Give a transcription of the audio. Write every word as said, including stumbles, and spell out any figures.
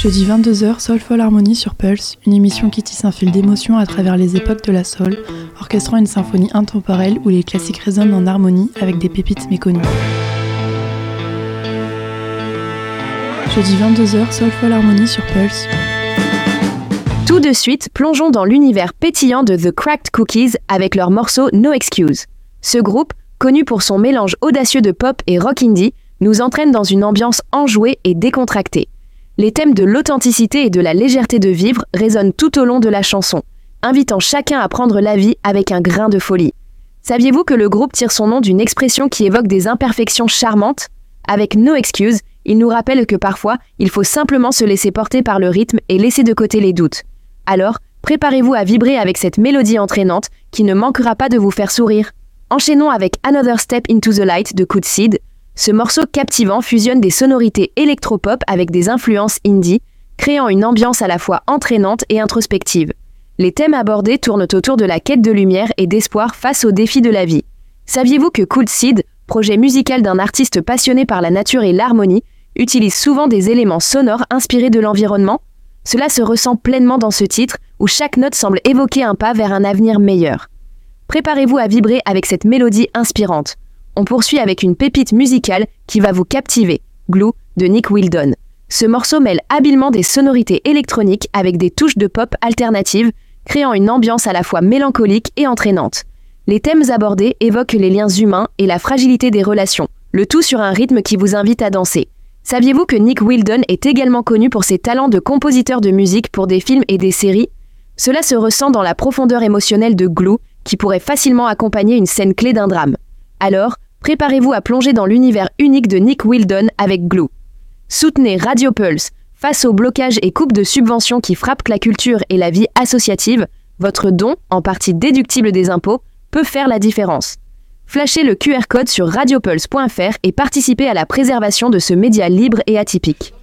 Jeudi vingt-deux heures, Soulful Harmony sur Pulse, une émission qui tisse un fil d'émotions à travers les époques de la soul, orchestrant une symphonie intemporelle où les classiques résonnent en harmonie avec des pépites méconnues. Jeudi vingt-deux heures, Soulful Harmony sur Pulse. Tout de suite, plongeons dans l'univers pétillant de The Cracked Cookies avec leur morceau No Excuse. Ce groupe, connu pour son mélange audacieux de pop et rock indie, nous entraîne dans une ambiance enjouée et décontractée. Les thèmes de l'authenticité et de la légèreté de vivre résonnent tout au long de la chanson, invitant chacun à prendre la vie avec un grain de folie. Saviez-vous que le groupe tire son nom d'une expression qui évoque des imperfections charmantes ? Avec No Excuse, il nous rappelle que parfois, il faut simplement se laisser porter par le rythme et laisser de côté les doutes. Alors, préparez-vous à vibrer avec cette mélodie entraînante qui ne manquera pas de vous faire sourire. Enchaînons avec Another Step into the Light de Cool Seed. Ce morceau captivant fusionne des sonorités électropop avec des influences indie, créant une ambiance à la fois entraînante et introspective. Les thèmes abordés tournent autour de la quête de lumière et d'espoir face aux défis de la vie. Saviez-vous que Cool Seed, projet musical d'un artiste passionné par la nature et l'harmonie, utilise souvent des éléments sonores inspirés de l'environnement ? Cela se ressent pleinement dans ce titre, où chaque note semble évoquer un pas vers un avenir meilleur. Préparez-vous à vibrer avec cette mélodie inspirante. On poursuit avec une pépite musicale qui va vous captiver, Glue de Nick Wildon. Ce morceau mêle habilement des sonorités électroniques avec des touches de pop alternatives, créant une ambiance à la fois mélancolique et entraînante. Les thèmes abordés évoquent les liens humains et la fragilité des relations, le tout sur un rythme qui vous invite à danser. Saviez-vous que Nick Wildon est également connu pour ses talents de compositeur de musique pour des films et des séries ? Cela se ressent dans la profondeur émotionnelle de Glue, qui pourrait facilement accompagner une scène clé d'un drame. Alors, préparez-vous à plonger dans l'univers unique de Nick Wildon avec Glue. Soutenez Radio Pulse. Face aux blocages et coupes de subventions qui frappent la culture et la vie associative, votre don, en partie déductible des impôts, peut faire la différence. Flashez le Q R code sur radiopulse point f r et participez à la préservation de ce média libre et atypique.